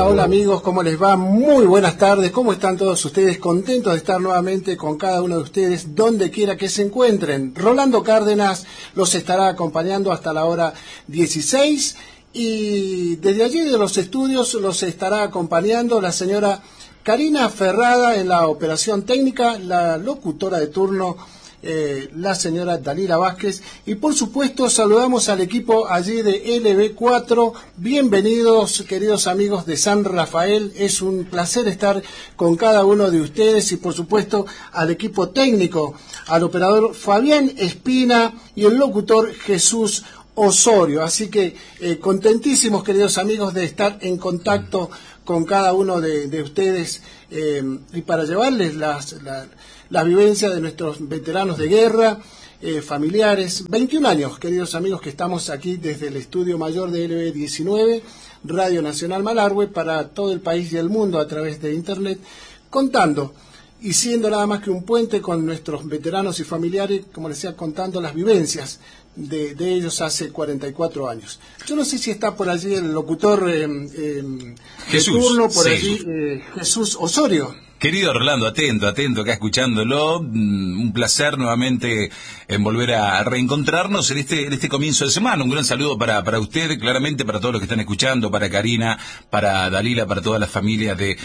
Hola, hola amigos, ¿cómo les va? Muy buenas tardes, ¿cómo están todos ustedes? Contentos de estar nuevamente con cada uno de ustedes, donde quiera que se encuentren. Rolando Cárdenas los estará acompañando hasta la hora 16 y desde allí de los estudios los estará acompañando la señora Karina Ferrada en la operación técnica, la locutora de turno, la señora Dalila Vázquez, y por supuesto saludamos al equipo allí de LB4. Bienvenidos, queridos amigos de San Rafael, es un placer estar con cada uno de ustedes, y por supuesto al equipo técnico, al operador Fabián Espina y el locutor Jesús Osorio. Así que contentísimos, queridos amigos, de estar en contacto con cada uno de ustedes, y para llevarles la vivencia de nuestros veteranos de guerra, familiares. 21 años, queridos amigos, que estamos aquí desde el estudio mayor de LB19, Radio Nacional Malargüe, para todo el país y el mundo a través de Internet, contando y siendo nada más que un puente con nuestros veteranos y familiares, como les decía, contando las vivencias de ellos hace 44 años. Yo no sé si está por allí el locutor Jesús, de turno, por sí. allí Jesús Osorio. Querido Orlando, atento, acá escuchándolo. Un placer nuevamente en volver a reencontrarnos en este comienzo de semana. Un gran saludo para usted, claramente para todos los que están escuchando, para Karina, para Dalila, para toda la familia de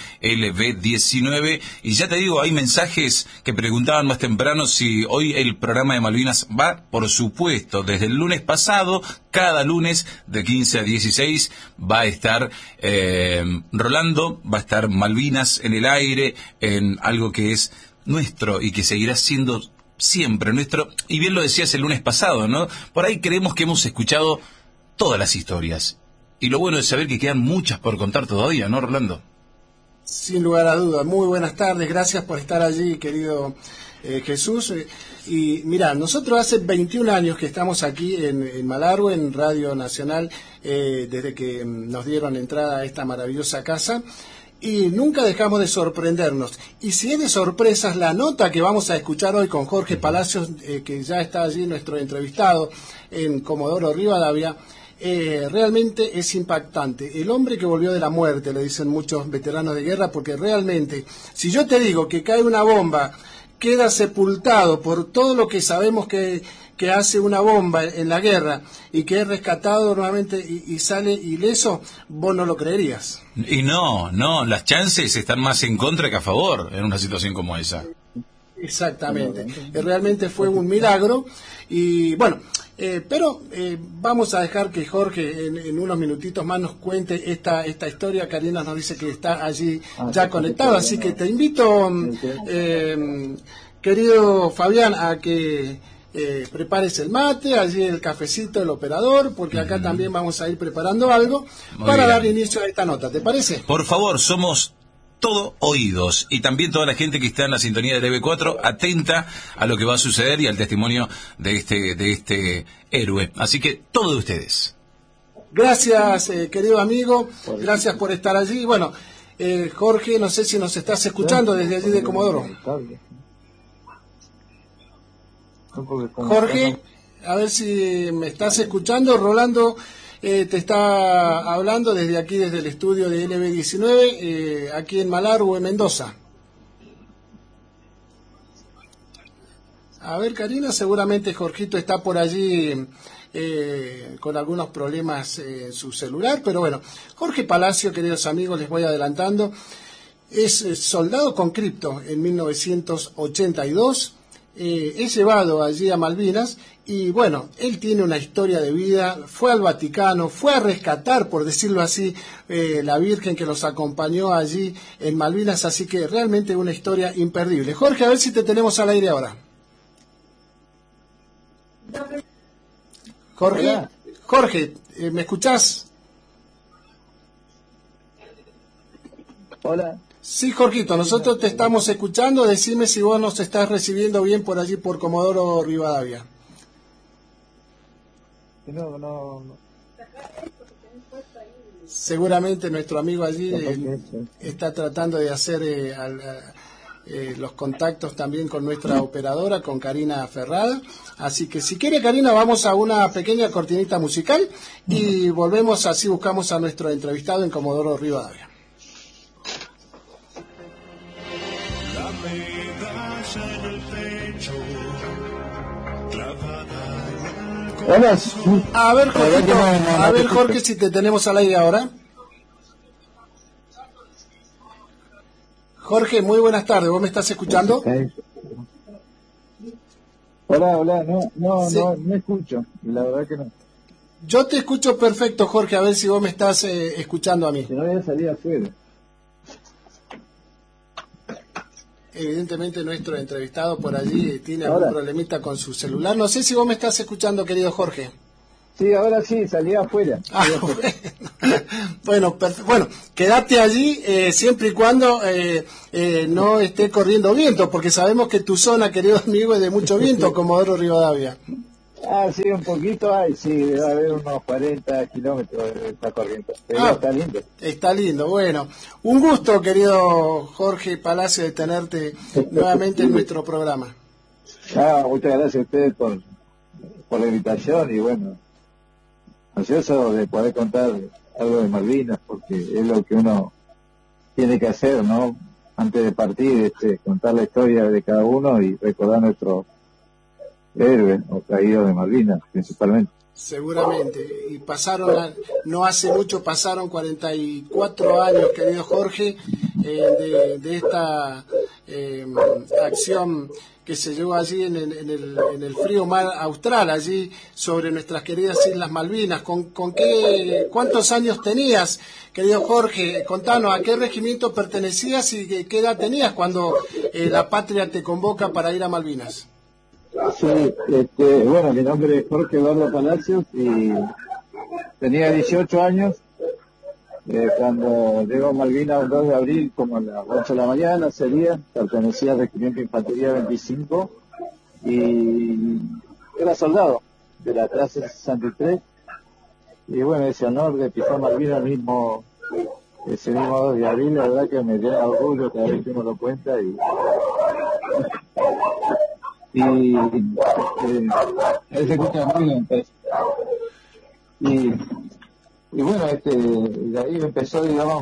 LB19. Y ya te digo, hay mensajes que preguntaban más temprano si hoy el programa de Malvinas va, por supuesto, desde el lunes pasado, cada lunes de 15 a 16 va a estar Rolando, va a estar Malvinas en el aire, en algo que es nuestro y que seguirá siendo siempre nuestro. Y bien lo decías el lunes pasado, ¿no? Por ahí creemos que hemos escuchado todas las historias. Y lo bueno es saber que quedan muchas por contar todavía, ¿no, Rolando? Sin lugar a dudas. Muy buenas tardes, gracias por estar allí, querido Jesús. Y mira, nosotros hace 21 años que estamos aquí en Malargüe, en Radio Nacional, desde que nos dieron entrada a esta maravillosa casa, y nunca dejamos de sorprendernos. Y si es de sorpresas, la nota que vamos a escuchar hoy con Jorge Palacios, que ya está allí nuestro entrevistado en Comodoro Rivadavia, realmente es impactante. El hombre que volvió de la muerte, le dicen muchos veteranos de guerra, porque realmente, si yo te digo que cae una bomba, queda sepultado por todo lo que sabemos que hace una bomba en la guerra, y que es rescatado nuevamente y sale ileso, vos no lo creerías. Y no, las chances están más en contra que a favor en una situación como esa. Exactamente, realmente fue un milagro. Y bueno, pero vamos a dejar que Jorge en unos minutitos más nos cuente esta historia. Karina nos dice que está allí ya conectado, así que te invito, querido Fabián, a que prepares el mate, allí el cafecito, el operador, porque acá también vamos a ir preparando algo para dar inicio a esta nota, ¿te parece? Por favor, somos todo oídos, y también toda la gente que está en la sintonía del EB4 atenta a lo que va a suceder y al testimonio de este héroe. Así que todo de ustedes. Gracias, querido amigo, gracias por estar allí. Bueno, Jorge, no sé si nos estás escuchando desde allí de Comodoro. Jorge, a ver si me estás escuchando. Rolando te está hablando desde aquí, desde el estudio de LB19, aquí en Malargüe, Mendoza. A ver, Karina, seguramente Jorgito está por allí con algunos problemas en su celular, pero bueno, Jorge Palacio, queridos amigos, les voy adelantando, es soldado con cripto en 1982. Es llevado allí a Malvinas, y bueno, él tiene una historia de vida. Fue al Vaticano, fue a rescatar, por decirlo así, la Virgen que los acompañó allí en Malvinas, así que realmente una historia imperdible. Jorge, a ver si te tenemos al aire ahora. Jorge, ¿me escuchás? Hola. Sí, Jorgito, nosotros te estamos escuchando. Decime si vos nos estás recibiendo bien por allí, por Comodoro Rivadavia. No. Seguramente nuestro amigo allí está tratando de hacer los contactos también con nuestra operadora, con Karina Ferrada. Así que si quiere, Karina, vamos a una pequeña cortinita musical y volvemos, así buscamos a nuestro entrevistado en Comodoro Rivadavia. Hola. A ver, Jorge, a ver, te Jorge, escucho. si te tenemos al aire ahora. Jorge, muy buenas tardes. ¿Vos me estás escuchando? Hola, Sí. no escucho, la verdad que no. Yo te escucho perfecto, Jorge. A ver si vos me estás escuchando a mí. Si no voy a salir afuera. Evidentemente nuestro entrevistado por allí tiene algún Ahora, problemita con su celular. No sé si vos me estás escuchando, querido Jorge. sí, ahora sí, salí afuera. Ah, Salí afuera. bueno, bueno, quédate allí siempre y cuando no esté corriendo viento, porque sabemos que tu zona, querido amigo, es de mucho viento, Comodoro Rivadavia. Ah, sí, un poquito hay, sí, debe haber unos 40 kilómetros de esta corriente. Pero Ah, está lindo. está lindo. Bueno, un gusto, querido Jorge Palacio, de tenerte nuevamente en nuestro programa. Ah, muchas gracias a ustedes por la invitación y bueno, ansioso de poder contar algo de Malvinas, porque es lo que uno tiene que hacer, ¿no? Antes de partir, contar la historia de cada uno y recordar nuestros héroes o caídos de Malvinas, principalmente. Seguramente. Y pasaron, no hace mucho, pasaron 44 años, querido Jorge, de esta acción que se llevó allí en el frío mar austral, allí sobre nuestras queridas Islas Malvinas. ¿Cuántos años tenías, querido Jorge? Contanos, ¿a qué regimiento pertenecías y qué edad tenías cuando la patria te convoca para ir a Malvinas? Sí, bueno, mi nombre es Jorge Eduardo Palacios y tenía 18 años cuando llego a Malvinas un 2 de abril, como a las 8 de la mañana sería, pertenecía al Regimiento de Infantería 25 y era soldado de la clase 63 y bueno, ese honor de pisar Malvinas ese mismo 2 de abril, la verdad que me llena de orgullo cada vez que uno lo cuenta él se escucha muy bien, pues. y y bueno, de ahí empezó, digamos,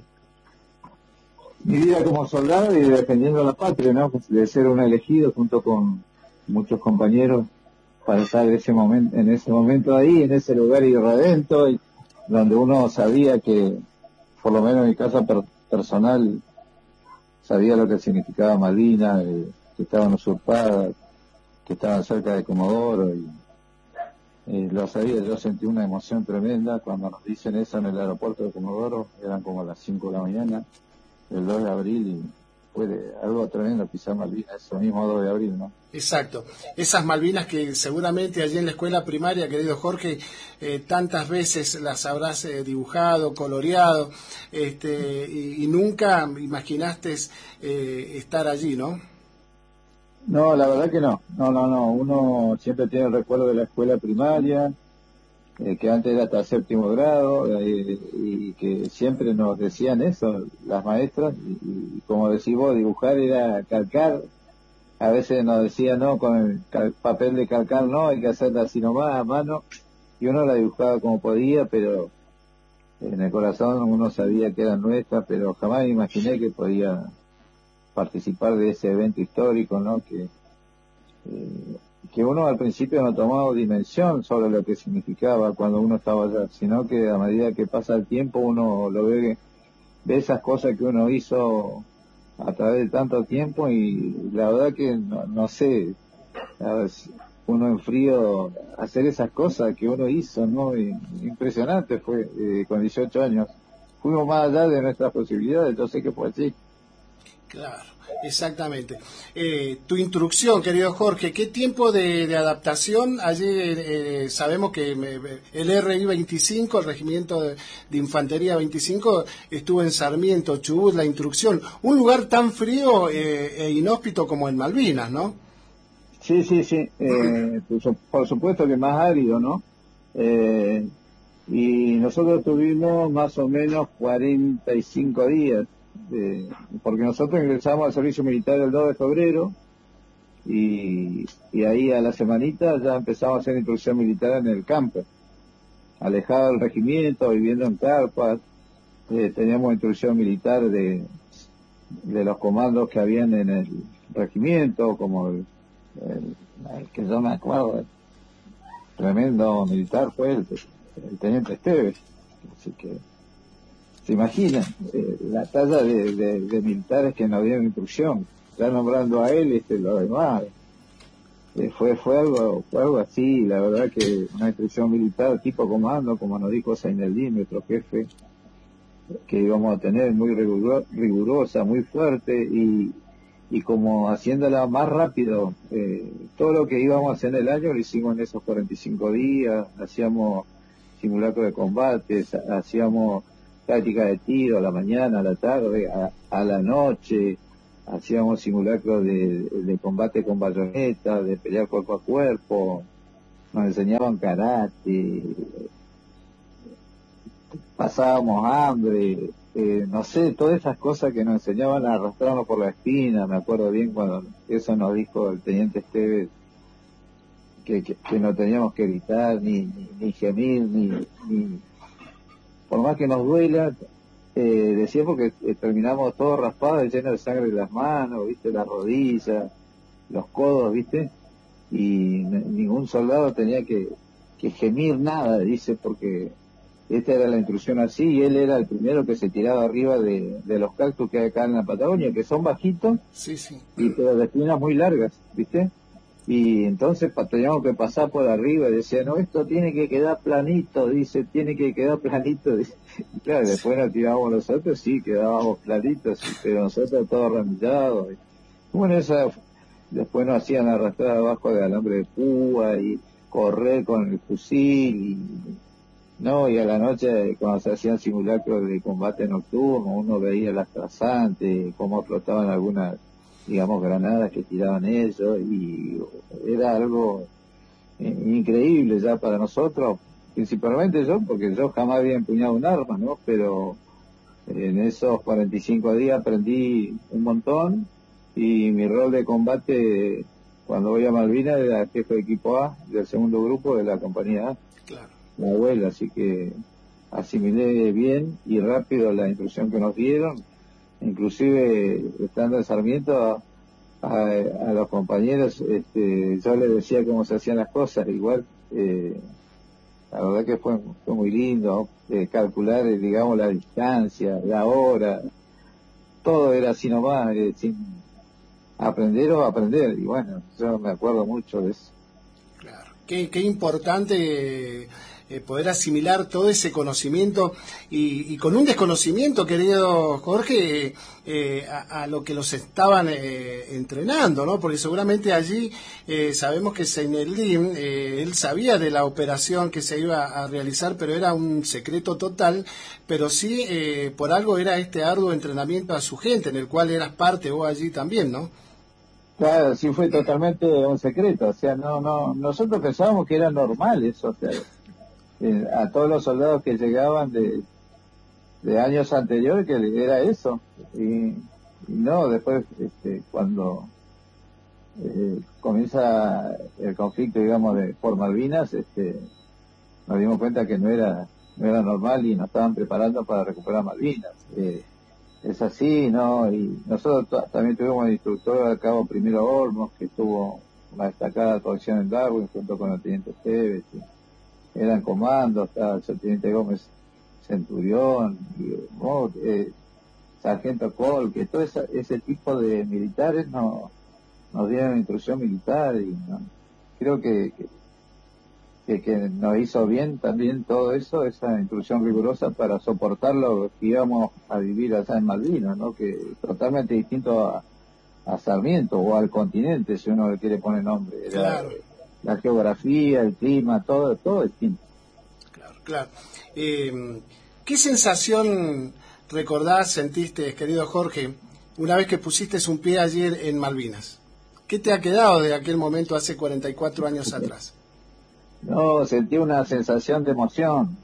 mi vida como soldado y defendiendo la patria, ¿no? De ser un elegido junto con muchos compañeros para estar en ese momento ahí, en ese lugar irredento, y donde uno sabía que, por lo menos en mi casa personal, sabía lo que significaba Malvinas, que estaban usurpadas, que estaban cerca de Comodoro, y lo sabía. Yo sentí una emoción tremenda cuando nos dicen eso en el aeropuerto de Comodoro, eran como las 5 de la mañana, el 2 de abril, y fue algo tremendo pisar Malvinas, ese mismo 2 de abril, ¿no? Exacto, esas Malvinas que seguramente allí en la escuela primaria, querido Jorge, tantas veces las habrás dibujado, coloreado, y nunca imaginaste estar allí, ¿no? No, la verdad que no, uno siempre tiene el recuerdo de la escuela primaria, que antes era hasta séptimo grado, y que siempre nos decían eso, las maestras, y como decís vos, dibujar era calcar. A veces nos decían, no, con el papel de calcar no, hay que hacerla así nomás, a mano, y uno la dibujaba como podía, pero en el corazón uno sabía que era nuestra, pero jamás imaginé que podía participar de ese evento histórico, ¿no? Que uno al principio no tomaba dimensión sobre lo que significaba cuando uno estaba allá, sino que a medida que pasa el tiempo uno lo ve esas cosas que uno hizo a través de tanto tiempo, y la verdad que no sé, a ver, uno en frío hacer esas cosas que uno hizo, ¿no? Impresionante fue, con 18 años. Fuimos más allá de nuestras posibilidades, yo sé que fue así. Claro, exactamente. Tu instrucción, querido Jorge, ¿qué tiempo de adaptación? Allí sabemos que el RI 25, el Regimiento de Infantería 25, estuvo en Sarmiento, Chubut, la instrucción. Un lugar tan frío e inhóspito como en Malvinas, ¿no? Sí, por supuesto que más árido, ¿no? Y nosotros tuvimos más o menos 45 días, porque nosotros ingresamos al servicio militar el 2 de febrero y ahí a la semanita ya empezamos a hacer instrucción militar en el campo, alejado del regimiento, viviendo en carpas. Teníamos instrucción militar de los comandos que habían en el regimiento, como el que yo me acuerdo, tremendo militar fue el teniente Esteves. Así que se imaginan la talla de militares que nos dieron instrucción, ya nombrando a él lo demás. Fue algo así, la verdad que una instrucción militar tipo comando, como nos dijo Zaineldin, nuestro jefe, que íbamos a tener muy rigurosa, muy fuerte y como haciéndola más rápido. Todo lo que íbamos a hacer en el año lo hicimos en esos 45 días, hacíamos simulacros de combates, hacíamos táctica de tiro a la mañana, a la tarde, a la noche, hacíamos simulacros de combate con bayoneta, de pelear cuerpo a cuerpo, nos enseñaban karate, pasábamos hambre, no sé, todas esas cosas que nos enseñaban a arrastrarnos por la espina. Me acuerdo bien cuando eso nos dijo el teniente Esteves, que no teníamos que gritar, ni gemir, ni por más que nos duela, decía, porque terminamos todos raspados, llenos de sangre en las manos, viste, las rodillas, los codos, viste, y ningún soldado tenía que gemir nada, dice, porque esta era la instrucción así, y él era el primero que se tiraba arriba de los cactus que hay acá en la Patagonia, que son bajitos, sí, sí, pero de espinas muy largas, viste, y entonces teníamos que pasar por arriba, y decía, no, esto tiene que quedar planito, dice, tiene que quedar planito, dice. Y claro, después nos tirábamos nosotros, sí, quedábamos planitos, pero nosotros todos ramillados. Bueno, después nos hacían arrastrar abajo de alambre de púa y correr con el fusil, y a la noche cuando se hacían simulacros de combate nocturno, uno veía las trasantes, cómo explotaban algunas, digamos, granadas que tiraban ellos, y era algo increíble ya para nosotros, principalmente yo, porque yo jamás había empuñado un arma, ¿no? Pero en esos 45 días aprendí un montón, y mi rol de combate cuando voy a Malvinas era jefe de equipo A del segundo grupo de la compañía A, claro, la abuela, así que asimilé bien y rápido la instrucción que nos dieron. Inclusive estando en Sarmiento a los compañeros yo les decía cómo se hacían las cosas, igual la verdad que fue muy lindo calcular, digamos, la distancia, la hora, todo era así nomás, sin aprender, y bueno, yo me acuerdo mucho de eso. claro. Qué importante poder asimilar todo ese conocimiento y con un desconocimiento, querido Jorge, a lo que los estaban entrenando, ¿no? Porque seguramente allí sabemos que Zaineldin, él sabía de la operación que se iba a realizar, pero era un secreto total, pero sí por algo era este arduo entrenamiento a su gente, en el cual eras parte vos allí también, ¿no? Claro, sí, fue totalmente un secreto, o sea, no, nosotros pensábamos que era normal eso, o sea, a todos los soldados que llegaban de años anteriores que era eso, y no, después cuando comienza el conflicto, digamos, por Malvinas, nos dimos cuenta que no era normal y nos estaban preparando para recuperar Malvinas. Es así, ¿no? Y nosotros también tuvimos el instructor al cabo Primero Olmos, que tuvo una destacada actuación en Darwin junto con el teniente Esteves. Eran comandos, estaba el teniente Gómez Centurión, sargento Col, que todo ese tipo de militares nos dieron instrucción militar, y creo que nos hizo bien también todo eso, esa instrucción rigurosa para soportar lo que íbamos a vivir allá en Malvinas, ¿no? Que totalmente distinto a Sarmiento o al continente, si uno le quiere poner nombre. Claro. La geografía, el clima, todo distinto. Claro. ¿Qué sensación recordás, sentiste, querido Jorge, una vez que pusiste un pie ayer en Malvinas? ¿Qué te ha quedado de aquel momento hace 44 años atrás? No, sentí una sensación de emoción.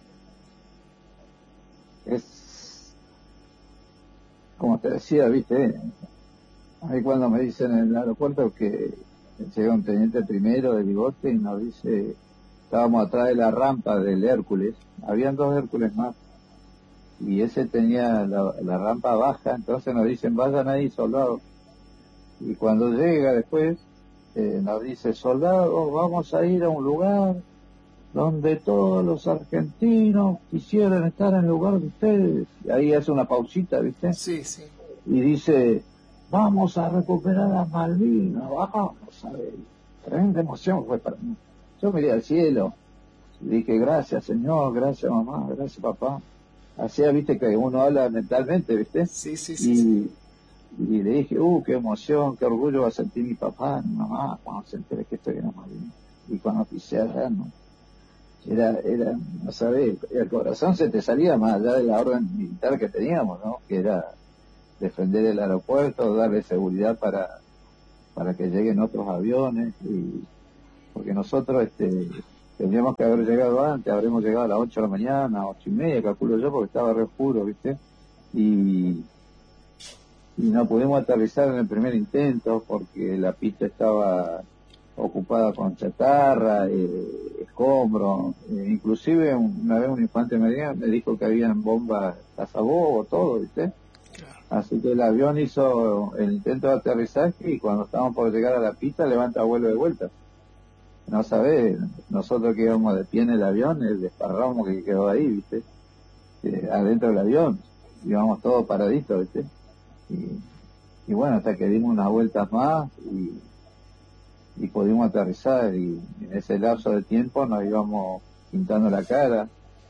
Es, como te decía, viste, ahí cuando me dicen en el aeropuerto que llega un teniente primero de bigote y nos dice, estábamos atrás de la rampa del Hércules, habían 2 Hércules más, y ese tenía la rampa baja, entonces nos dicen, vayan ahí, soldados. Y cuando llega después, nos dice, soldados, vamos a ir a un lugar donde todos los argentinos quisieran estar en lugar de ustedes. Y ahí hace una pausita, ¿viste? Sí, sí. Y dice, vamos a recuperar las Malvinas, vamos a ver. Tremenda emoción fue para mí. Yo miré al cielo y dije, gracias señor, gracias mamá, gracias papá. Hacía, viste, que uno habla mentalmente, ¿viste? Sí, sí, sí. Y le dije, qué emoción, qué orgullo va a sentir mi papá, mi mamá, cuando se entere que estoy en la Malvinas. Y cuando pisé allá, ¿no? Era, no sabés, el corazón se te salía más allá de la orden militar que teníamos, ¿no? Que era defender el aeropuerto, darle seguridad para que lleguen otros aviones, y porque nosotros tendríamos que haber llegado antes, habremos llegado a las 8 de la mañana, 8:30, calculo yo, porque estaba re oscuro, ¿viste? Y no pudimos aterrizar en el primer intento porque la pista estaba ocupada con chatarra, escombros, inclusive una vez un infante me dijo que habían bombas cazabobos, todo, ¿viste? Claro. Así que el avión hizo el intento de aterrizaje y cuando estábamos por llegar a la pista levanta vuelo de vuelta. No sabés, nosotros que íbamos de pie en el avión, el desparramo que quedó ahí, ¿viste? Adentro del avión, íbamos todos paraditos, ¿viste? Y bueno, hasta que dimos unas vueltas más y pudimos aterrizar, y en ese lapso de tiempo nos íbamos pintando la cara,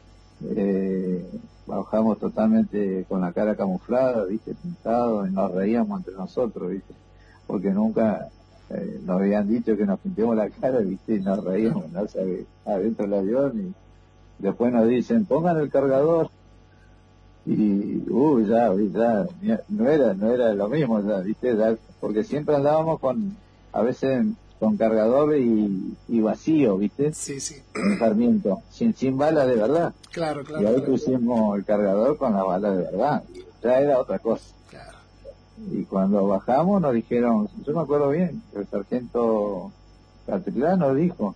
bajamos totalmente con la cara camuflada, ¿viste? Pintado, y nos reíamos entre nosotros, ¿viste? Porque nunca nos habían dicho que nos pintemos la cara, ¿viste? Y nos reíamos, ¿no? Adentro del avión, y después nos dicen, pongan el cargador. Y ya no era lo mismo, ya, ¿viste? Ya, porque siempre andábamos a veces con cargador y vacío, ¿viste? Sí, sí. En Sarmiento, sin balas de verdad. Claro. Y ahí pusimos el cargador con las balas de verdad, ya era otra cosa. Claro. Y cuando bajamos nos dijeron, yo me acuerdo bien, el sargento Catrillán nos dijo,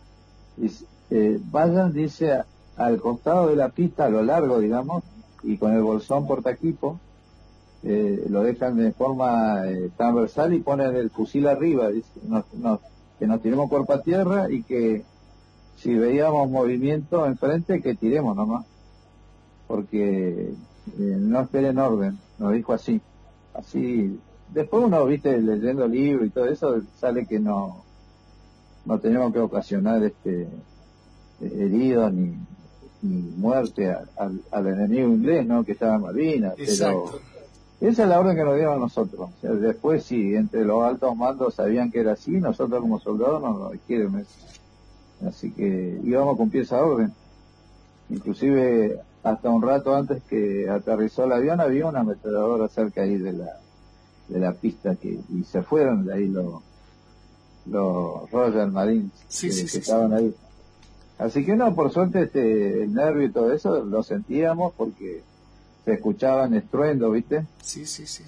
vayan, dice, al costado de la pista, a lo largo, digamos, y con el bolsón portaequipo, lo dejan de forma transversal y ponen el fusil arriba, dice, que nos tiremos cuerpo a tierra y que si veíamos movimiento enfrente, que tiremos nomás, porque no esperen orden, nos dijo así. Después uno, viste, leyendo libros y todo eso, sale que no tenemos que ocasionar heridos ni muerte al enemigo inglés, ¿no? Que estaba en Malvinas. Exacto. Pero esa es la orden que nos dieron a nosotros. O sea, después sí, entre los altos mandos sabían que era así, nosotros como soldados no nos quieren. Así que íbamos a cumplir esa orden. Inclusive hasta un rato antes que aterrizó el avión había una ametralladora cerca ahí de la pista y se fueron de ahí los Royal Marines que estaban ahí. Así que no, por suerte el nervio y todo eso lo sentíamos porque se escuchaban estruendos, ¿viste? Sí.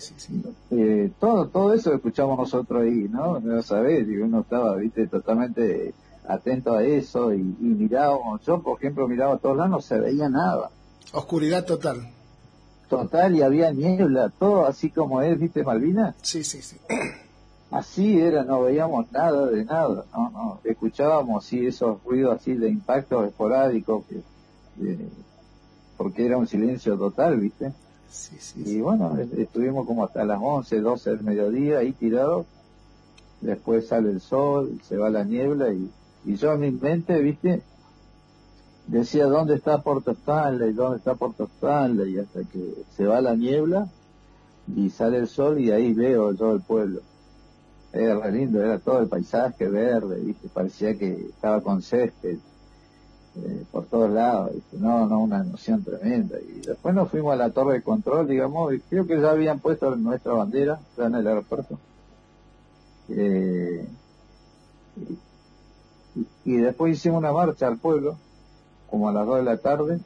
Todo eso lo escuchamos nosotros ahí, ¿no? No sabés, uno estaba, ¿viste? Totalmente atento a eso y mirábamos. Yo, por ejemplo, miraba a todos lados, no se veía nada. Oscuridad total. Total, y había niebla, todo así como es, ¿viste, Malvinas? Sí. Así era, no veíamos nada de nada, no, escuchábamos sí esos ruidos así de impactos esporádicos, porque era un silencio total, ¿viste? Sí. Y bueno, estuvimos como hasta las 11, 12 del mediodía ahí tirados, después sale el sol, se va la niebla, y yo en mi mente, ¿viste? Decía, ¿dónde está Puerto Stanley? ¿Dónde está Puerto Stanley? Y hasta que se va la niebla y sale el sol y ahí veo yo el pueblo. Era re lindo, era todo el paisaje verde, ¿viste? Parecía que estaba con césped por todos lados, ¿viste? No, una emoción tremenda. Y después nos fuimos a la torre de control, digamos, y creo que ya habían puesto nuestra bandera ya en el aeropuerto. Y después hicimos una marcha al pueblo, como a las 2 de la tarde,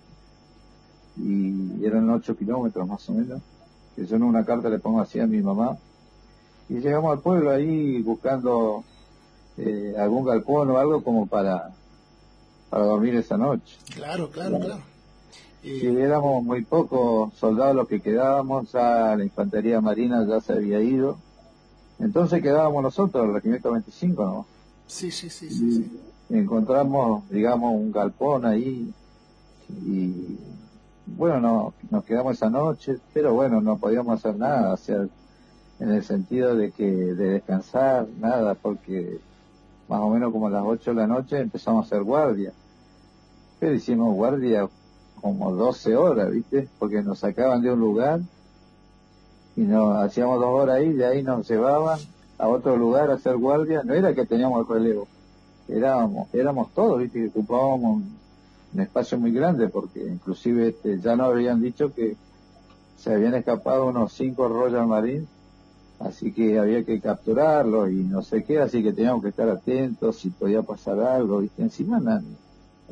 y eran 8 kilómetros más o menos, que yo en una carta le pongo así a mi mamá. Y llegamos al pueblo ahí buscando algún galpón o algo como para dormir esa noche. Claro. Sí, éramos muy pocos soldados los que quedábamos, ya la infantería marina ya se había ido, entonces quedábamos nosotros, el regimiento 25, ¿no? Sí, sí, sí, Y sí, sí. encontramos, digamos, un galpón ahí, y bueno, nos quedamos esa noche, pero bueno, no podíamos hacer nada, o sea, en el sentido de descansar, nada, porque más o menos como a las 8 de la noche empezamos a hacer guardia, pero hicimos guardia como 12 horas, ¿viste? Porque nos sacaban de un lugar y nos hacíamos 2 horas ahí, de ahí nos llevaban a otro lugar a hacer guardia, no era que teníamos el relevo, éramos todos, ¿viste? Que ocupábamos un espacio muy grande, porque inclusive ya nos habían dicho que se habían escapado unos 5 Royal Marines, así que había que capturarlos y no sé qué, así que teníamos que estar atentos si podía pasar algo, ¿viste? Encima